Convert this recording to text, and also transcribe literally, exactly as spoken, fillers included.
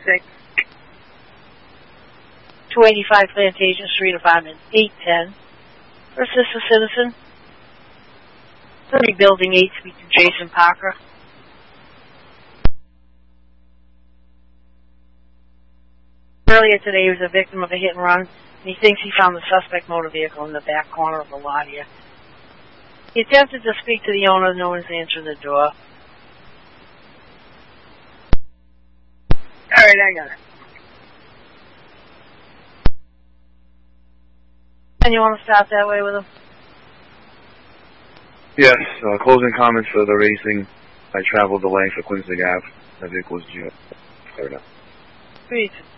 six. two eighty-five Plantation Street, apartment eight ten. For Assist a Citizen. thirty Building eight, speak to Jason Parker. Earlier today, he was a victim of a hit and run, and he thinks he found the suspect motor vehicle in the back corner of the lot here. He attempted to speak to the owner, no one's answering the door. All right, I got it. And you want to start that way with him? Yes, uh, closing comments for the racing. I traveled the length of Quincy Ave. That vehicle was cleared up. Great.